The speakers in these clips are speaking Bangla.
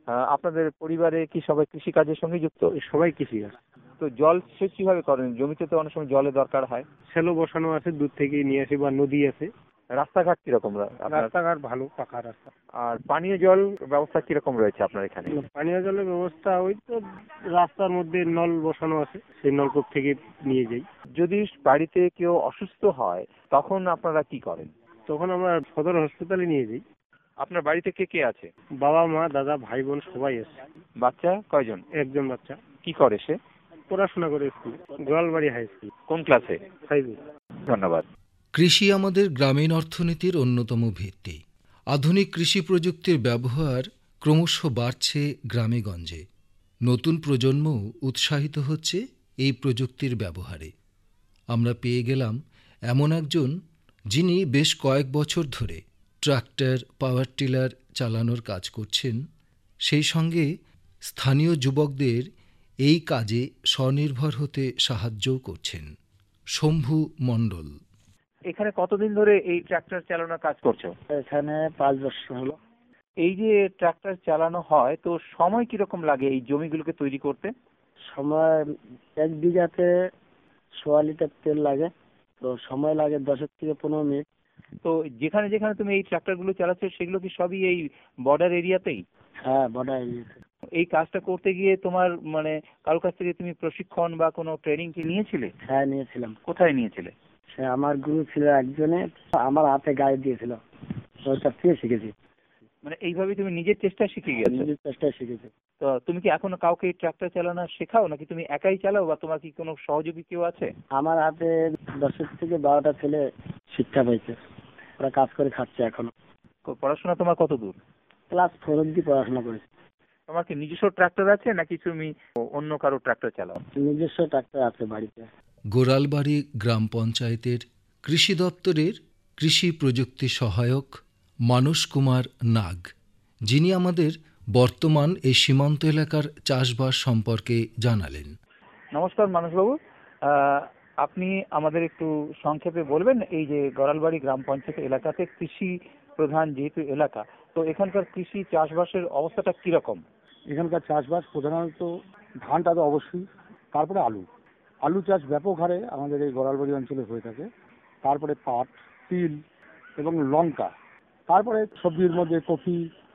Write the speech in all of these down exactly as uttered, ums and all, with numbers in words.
আহ, আপনাদের পরিবারে কি সবাই কৃষি কাজের সঙ্গে যুক্ত? সবাই কৃষি কাজ। তো জল সেচ কিভাবে করেন? জমিতে তো অনেক সময় জলের দরকার হয়। সেলো বসানো আছে, দূর থেকে নিয়ে আসি, বা নদী আছে। রাস্তাঘাট কিরকম রা- আপনার? রাস্তাঘাট ভালো, পাকা রাস্তা। আর পানীয় জল ব্যবস্থা কিরকম রয়েছে আপনার এখানে? পানীয় জলের ব্যবস্থা ওই তো রাস্তার মধ্যে নল বসানো আছে, সেই নলকূপ থেকে নিয়ে যাই। যদি বাড়িতে কেউ অসুস্থ হয় তখন আপনারা কি করেন? তখন আমরা সদর হসপিটালে নিয়ে যাই। আপনার বাড়িতে কে কে আছে? বাবা, মা, দাদা, ভাই, বোন সবাই আছে। বাচ্চা কয়জন? একজন বাচ্চা কি করে সে? পড়াশোনা করে স্কুল, গোয়ালবাড়ি হাই স্কুল। কোন ক্লাসে? ফাইভে। ধন্যবাদ। কৃষি আমাদের গ্রামীণ অর্থনীতির অন্যতম ভিত্তি। আধুনিক কৃষি প্রযুক্তির ব্যবহার ক্রমশ বাড়ছে গ্রামেগঞ্জে। নতুন প্রজন্মও উৎসাহিত হচ্ছে এই প্রযুক্তির ব্যবহারে। আমরা পেয়ে গেলাম এমন একজন যিনি বেশ কয়েক বছর ধরে ট্রাক্টর, পাওয়ার টিলার চালানোর কাজ করছেন, সেই সঙ্গে স্থানীয় যুবকদের এই কাজে স্বনির্ভর হতে সাহায্যও করছেন। শম্ভু মণ্ডল। এখানে কতদিন ধরে এই ট্রাক্টর চালানোর কাজ করছো? এখানে পাঁচ বছর হলো। এই যে ট্রাক্টর চালানো হয় তো সময় কিরকম লাগে এই জমিগুলোকে তৈরি করতে? সময় এক বিঘাতে সোয়া লিটার তেল লাগে, তো সময় লাগে দশের থেকে পনেরো মিনিট। তো যেখানে যেখানে তুমি এই ট্রাক্টর গুলো চালাচ্ছ সেগুলো কি সবই এই বর্ডার এরিয়াতেই? হ্যাঁ, বর্ডার এরিয়াতে। এই কাজটা করতে গিয়ে তোমার মানে কারো কাছ থেকে তুমি প্রশিক্ষণ বা কোনো ট্রেনিং কি নিয়েছিলে? হ্যাঁ, নিয়েছিলাম। কোথায় নিয়েছিলে? সে আমার গুরু ছিল একজনে, আমার হাতে গাইড দিয়েছিল, ওইটা থেকে শিখেছি। মানে এইভাবে তুমি নিজের চেষ্টায় শিখে গেছো? নিজের চেষ্টায় শিখেছি। তো তুমি কি এখনো কাউকে ট্রাক্টর চালানো শেখাও নাকি তুমি একাই চালাও বা তোমার কি কোনো সহযোগী কেউ আছে? আমার হাতে দশের থেকে বারোটা ছেলে শিক্ষা পাইছে, ওরা কাজ করে খাচ্ছে এখনো। কো- পড়াশোনা তোমার কত দূর? ক্লাস ফোর অব্দি পড়াশোনা করেছে। তোমার কি নিজস্ব ট্রাক্টর আছে নাকি তুমি অন্য কারো ট্রাক্টর চালাও? নিজস্ব ট্রাক্টর আছে বাড়িতে। গোরালবাড়ি গ্রাম পঞ্চায়েতের কৃষি দপ্তরের কৃষি প্রযুক্তি সহায়ক মানস কুমার নাগ, যিনি আমাদের বর্তমান এই সীমান্ত এলাকার চাষবাস সম্পর্কে জানালেন। নমস্কার মানসবাবু, আহ, আপনি আমাদের একটু সংক্ষেপে বলবেন এই যে গড়ালবাড়ি গ্রাম পঞ্চায়েত এলাকাতে কৃষি প্রধান যেহেতু এলাকা, তো এখানকার কৃষি চাষবাসের অবস্থাটা কিরকম? এখানকার চাষবাস প্রধানত ধানটা তো অবশ্যই, তারপরে আলু আলু চাষ ব্যাপক হারে আমাদের এই গড়ালবাড়ি অঞ্চলে হয়ে থাকে। তারপরে পাট, তিল এবং লঙ্কা, তারপরে সবজির মধ্যে কফি,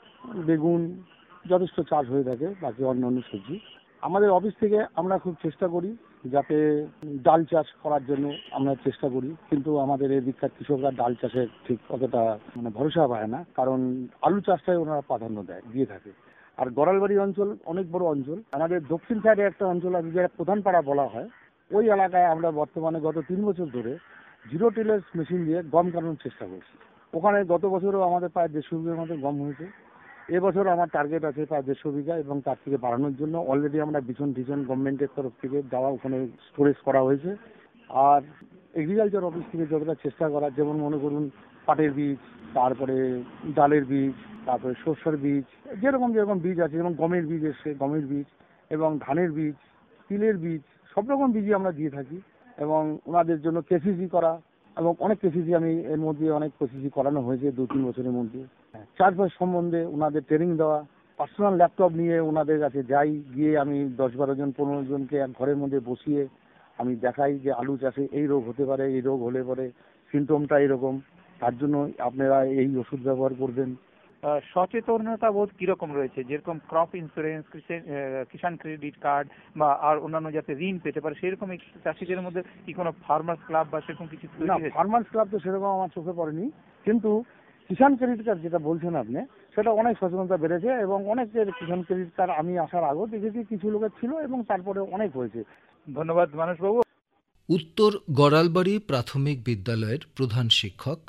বেগুন যথেষ্ট চাষ হয়ে থাকে, বাকি অন্য অন্য সবজি। আমাদের অফিস থেকে আমরা খুব চেষ্টা করি যাতে ডাল চাষ করার জন্য আমরা চেষ্টা করি, কিন্তু আমাদের এই দিককার কৃষকরা ডাল চাষের ঠিক অতটা মানে ভরসা পায় না, কারণ আলু চাষটাই ওনারা প্রাধান্য দেয় দিয়ে থাকে। আর গড়ালবাড়ি অঞ্চল অনেক বড় অঞ্চল। আমাদের দক্ষিণ সাইডে একটা অঞ্চল আছে যেটা প্রধান পাড়া বলা হয়, ওই এলাকায় আমরা বর্তমানে গত তিন বছর ধরে জিরো টিলার্স মেশিন দিয়ে গম কাটানোর চেষ্টা করছি। ওখানে গত বছরও আমাদের প্রায় দেড়শো বিঘার মতো গম হয়েছে। এবছর আমার টার্গেট আছে প্রায় দেড়শো বিঘা, এবং তার থেকে বাড়ানোর জন্য অলরেডি আমরা বিছন টিছন গভর্নমেন্টের তরফ থেকে দেওয়া ওখানে স্টোরেজ করা হয়েছে। আর এগ্রিকালচার অফিস থেকে যতটা চেষ্টা করা, যেমন মনে করুন পাটের বীজ, তারপরে ডালের বীজ, তারপরে সর্ষের বীজ, যেরকম যেরকম বীজ আছে, যেমন গমের বীজ এসছে, গমের বীজ এবং ধানের বীজ, তিলের বীজ, সব রকম বীজই আমরা দিয়ে থাকি। এবং ওনাদের জন্য কেসিসি করা, এবং অনেক কেসিসি আমি এর মধ্যে অনেক কেসিসি করানো হয়েছে দু তিন বছরের মধ্যে। চাষবাস সম্বন্ধে ওনাদের ট্রেনিং দেওয়া, পার্সোনাল ল্যাপটপ নিয়ে ওনাদের কাছে যাই, গিয়ে আমি দশ বারো জন পনেরো জনকে এক ঘরের মধ্যে বসিয়ে আমি দেখাই যে আলু চাষে এই রোগ হতে পারে, এই রোগ হলে পরে সিমটমটা এরকম, তার জন্য আপনারা এই ওষুধ ব্যবহার করবেন। আহ, সচেতনতা বোধ কিরকম রয়েছে? যেরকম ক্রপ ইন্স্যুরেন্স, কিষাণ ক্রেডিট কার্ড বা আর অন্যান্য যাতে ঋণ পেতে পারে সেরকম এই চাষিদের মধ্যে কি কোনো ফার্মার্স ক্লাব বা সেরকম কিছু তৈরি না, হয়েছে? ফার্মার্স ক্লাব তো সেরকম আমার চোখে পড়েনি, কিন্তু কিষাণ ক্রেডিট কার্ড যেটা বলছেন আপনি, সেটা অনেক সচেতনতা বেড়েছে, এবং অনেকের কিষাণ ক্রেডিট কার্ড আমি আসার আগেও দেখেছি কিছু লোকের ছিল, এবং তারপরে অনেক হয়েছে। ধন্যবাদ মানসবাবু। উত্তর গড়ালবাড়ি প্রাথমিক বিদ্যালয়ের প্রধান শিক্ষক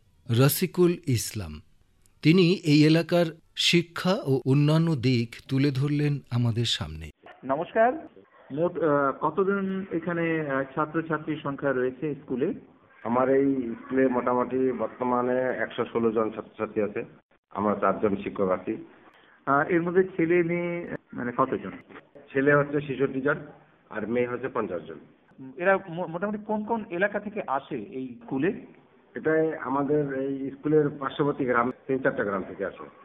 রসিকুল ইসলাম, তিনি এই এলাকার শিক্ষা ও অন্যান্য দিক তুলে ধরলেন আমাদের সামনে। নমস্কার। মোট আহ, কতজন এখানে আহ, ছাত্রছাত্রীর সংখ্যা রয়েছে স্কুলে? আমার এই স্কুলে মোটামুটি বর্তমানে একশো ষোলো জন ছাত্রছাত্রী আছে। আমরা চারজন শিক্ষক আছি। আহ, এর মধ্যে ছেলে মেয়ে মানে কতজন? ছেলে হচ্ছে ছেষট্টি জন আর মেয়ে হচ্ছে পঞ্চাশ জন। উম, এরা মো- মোটামুটি কোন কোন এলাকা থেকে আসে এই স্কুলে? এটাই আমাদের এই স্কুলের পার্শ্ববর্তী গ্রাম তিন চারটা গ্রাম থেকে আসে।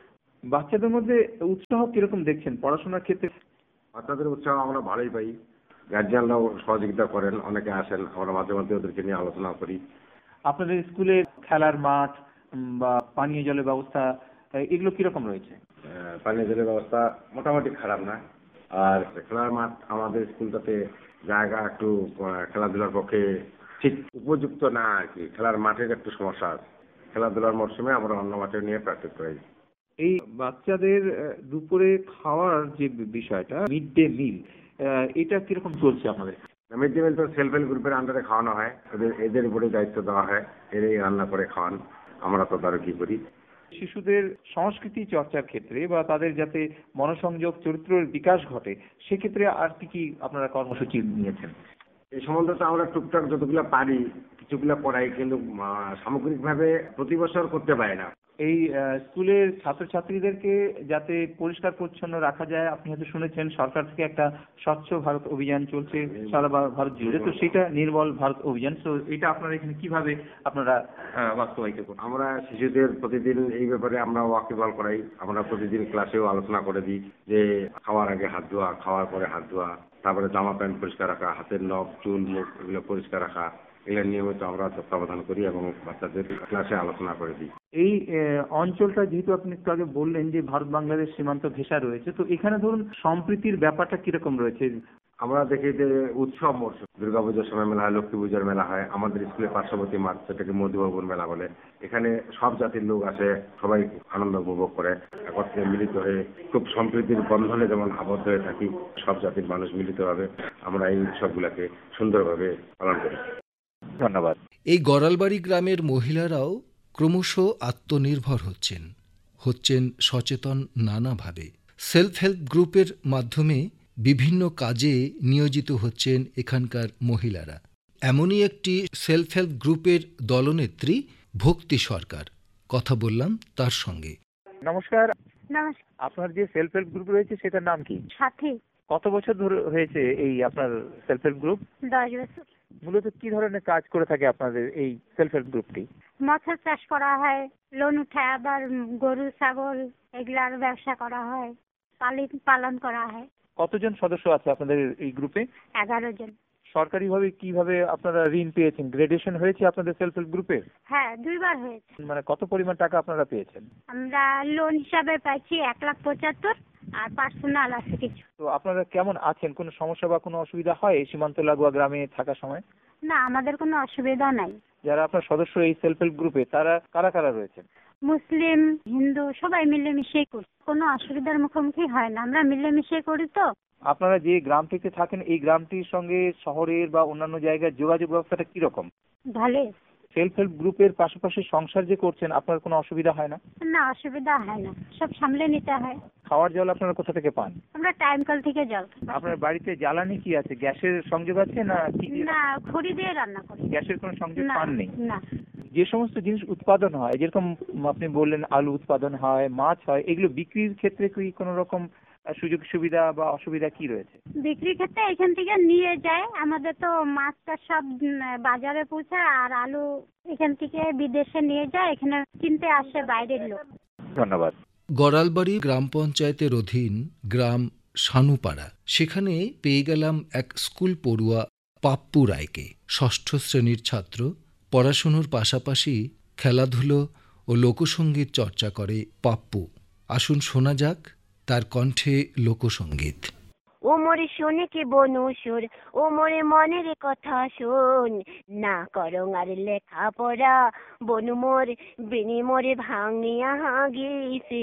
বাচ্চাদের মধ্যে উৎসাহ কিরকম দেখছেন পড়াশোনার ক্ষেত্রে? বাচ্চাদের উৎসাহ আমরা ভালোই পাই, গার্জিয়ানরাও সহযোগিতা করেন, অনেকে আসেন, আমরা মাঝে মধ্যে ওদেরকে নিয়ে আলোচনা করি। আপনাদের স্কুলে খেলার মাঠ উম, বা পানীয় জলের ব্যবস্থা এ- এগুলো কিরকম রয়েছে? আহ, পানীয় জলের ব্যবস্থা মোটামুটি খারাপ না। আর খেলার মাঠ আমাদের স্কুলটাতে জায়গা একটু আহ, খেলাধুলার পক্ষে ঠিক উপযুক্ত না আর কি, খেলার মাঠের একটু সমস্যা আছে। খেলাধুলার মরশুমে আমরা অন্য মাঠে নিয়ে প্র্যাকটিস করাই। এই বাচ্চাদের আহ, দুপুরে খাওয়ার যে বিষয়টা, মিড ডে মিল, এটা কিরকম চলছে আপনাদের? মিড ডে মিল তো সেলফ হেল্প গ্রুপের আন্ডারে খাওয়ানো হয়, এদের এদের উপরে দায়িত্ব দেওয়া হয়, এরাই রান্না করে খাওয়ান, আমরা তদারকি করি। শিশুদের সংস্কৃতি চর্চার ক্ষেত্রে বা তাদের যাতে মনোসংযোগ চরিত্রের বিকাশ ঘটে, সেক্ষেত্রে আর কি কি আপনারা কর্মসূচি নিয়েছেন? এই সম্বন্ধে তো আমরা টুকটাক যতগুলো পারি কিছুগুলো করাই, কিন্তু আহ, সামগ্রিকভাবে প্রতি বছর করতে পারি না। এই আহ, স্কুলের ছাত্রছাত্রীদেরকে যাতে পরিষ্কার পরিচ্ছন্ন রাখা যায়, আপনি হয়তো শুনেছেন সরকার থেকে একটা স্বচ্ছ ভারত অভিযান চলছে সারা ভা- ভারত জুড়ে, তো সেটা নির্মল ভারত অভিযান, তো এটা আপনারা এখানে কিভাবে আপনারা আহ, বাস্তবায়িত করছেন? আমরা শিশুদের প্রতিদিন এই ব্যাপারে আমরা ওয়াকিবহাল করাই, আমরা প্রতিদিন ক্লাসেও আলোচনা করে দিই যে খাওয়ার আগে হাত ধোয়া, খাওয়ার পরে হাত ধোয়া, তারপরে জামা প্যান্ট পরিষ্কার রাখা, হাতের নখ চুল মুখ এগুলো পরিষ্কার রাখা, এগুলো নিয়মিত আমরা তত্ত্বাবধান করি এবং বাচ্চাদের ক্লাসে আলোচনা করে দিই। এই আহ, অঞ্চলটা যেহেতু আপনি একটু আগে বললেন যে ভারত বাংলাদেশ সীমান্ত ঘেঁষা রয়েছে, তো এখানে ধরুন সম্প্রীতির ব্যাপারটা কিরকম রয়েছে? আমরা দেখি যে উৎসব মরশুম, দুর্গাপুজোর সময় মেলা হয়, লক্ষ্মী পুজোর মেলা হয়, আমাদের স্কুলের পার্শ্ববর্তী মাঠ সেটাকে মধুবাবুর মেলা বলে, এখানে সব জাতির লোক আসে, সবাই আনন্দ উপভোগ করে, একত্রে মিলিত হয়ে খুব সম্প্রীতির বন্ধনে যেমন আবদ্ধ হয়ে থাকি, সব জাতির মানুষ মিলিতভাবে আমরা এই উৎসবগুলোকে সুন্দরভাবে পালন করি। ধন্যবাদ। এই গড়ালবাড়ি গ্রামের মহিলারাও ক্রমশ আত্মনির্ভর হচ্ছেন হচ্ছেন সচেতন নানাভাবে। সেলফ হেল্প গ্রুপের মাধ্যমে বিভিন্ন কাজে নিয়োজিত হচ্ছেন এখানকার মহিলারা। এমনই একটি সেলফ হেল্প গ্রুপের দলনেত্রী ভক্তি সরকার। কথা বললাম তার সঙ্গে। নমস্কার, নমস্কার। আপনার যে সেলফ হেল্প গ্রুপ রয়েছে সেটার নাম কি? সাথী। কত বছর ধরে হয়েছে এই আপনার সেলফ হেল্প গ্রুপ? দশ বছর। মূলত কি ধরনের কাজ করে থাকে আপনাদের এই সেলফ হেল্প গ্রুপটি? মৎস্য চাষ করা হয়, লোন উঠায়, আবার উম, গরু ছাগল এগুলার ব্যবসা করা হয়, পালিত পালন করা হয়। কতজন সদস্য আছে আপনাদের এই গ্রুপে? এগারো জন। সরকারিভাবে কিভাবে আপনারা ঋণ পেয়েছেন? গ্রেডেশন হয়েছে আপনাদের সেলফ হেল্প গ্রুপে? হ্যাঁ, দুইবার হয়েছে। মানে কত পরিমাণ টাকা আপনারা পেয়েছেন? আমরা লোন হিসাবে পাইছি এক লাখ পঁচাত্তর, আর পার্সোনাল আছে কিছু। তো আপনারা কেমন আছেন? কোনো সমস্যা বা কোনো অসুবিধা হয় এই সীমান্ত লাগোয়া গ্রামে থাকার সময়? না, আমাদের কোনো অসুবিধা নাই। যারা আপনার সদস্য এই সেলফ হেল্প গ্রুপে তারা কারা কারা রয়েছেন? মুসলিম হিন্দু সবাই মিলেমিশেই করি, কোনো অসুবিধার মুখোমুখি হয় না, আমরা মিলেমিশে করি। তো আপনারা যে গ্রামটিতে থাকেন এই গ্রামটির সঙ্গে শহরের বা অন্যান্য জায়গার যোগাযোগ ব্যবস্থাটা কিরকম? ভালোই। সেলফ হেল্প গ্রুপের পাশাপাশি সংসার যে করছেন আপনার কোনো অসুবিধা হয় না? না, অসুবিধা হয় না, সব সামলে নিতে হয়। খাওয়ার জল আপনারা কোথা থেকে পান? আমরা টাইম কল থেকে জল খাই। আপনার বাড়িতে জ্বালানি কি আছে? গ্যাসের সংযোগ আছে না কি দিয়ে? না, খড়ি দিয়ে রান্না করি। গ্যাসের কোনো সংযোগ না, পান নেই? না। যে সমস্ত জিনিস উৎপাদন হয়, যেরকম আপনি বললেন আলু উৎপাদন হয়, মাছ হয়, এগুলো বিক্রির ক্ষেত্রে কি কোনো রকম আহ, সুযোগ সুবিধা বা অসুবিধা কি রয়েছে? বিক্রির ক্ষেত্রে এখান থেকে নিয়ে যায়, আমাদের তো মাছটা সব উম, বাজারে পৌঁছায়, আর আলু এখান থেকে বিদেশে নিয়ে যায়, এখানে কিনতে আসে বাইরের লোক। ধন্যবাদ। গড়ালবাড়ি গ্রাম পঞ্চায়েতের অধীন গ্রাম সানুপাড়া, সেখানে পেয়ে গেলাম এক স্কুল পড়ুয়া পাপ্পু রায়কে। ষষ্ঠ শ্রেণীর ছাত্র, পড়াশুনোর পাশাপাশি খেলাধুলো ও লোকসঙ্গীত চর্চা করে পাপ্পু। আসুন শোনা যাক তার কণ্ঠে লোকসঙ্গীত। ও মোরে শোনে কে বনুসুর, ও মোরে মনের কথা শোন, না করং আর লেখা পড়া, বনু মোর বিনি মোরে ভাঙিয়া গেছে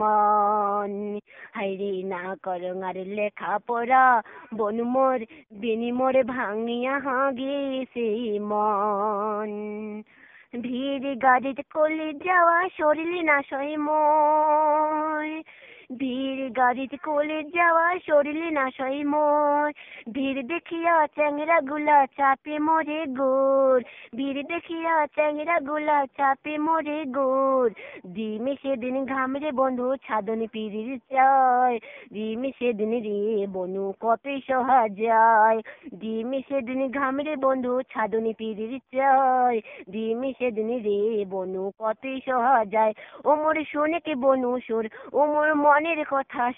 মন। হাইরে না করং আর লেখা পড়া, বনু মোর বিনি মোরে ভাঙিয়া গেছে মন। ভিড় গাড়িতে কলে যাওয়া শরীরে না সয় মই, ভিড় গাড়িতে কোলে যাওয়া শরীরে নাশাই মোর, ভিড় দেখিয়া চ্যাংরা গুলা চাপে মোরে গোর, ভিড় দেখিয়া চ্যাংরা গুলা চাপে মোরে গোর, দিমে সেদিন ঘামরে বন্ধু ছাদনে পিড়ির চায়, দিমে সেদিন রে বনু কতই সহা যায়, দিমে সেদিন ঘামরে বন্ধু ছাদনে পিড়ির চায়, দিমে সেদিন রে বনু কতই সহা যায়। ও মোর শোনে কে বনু সুর, ও মোর মনের কথা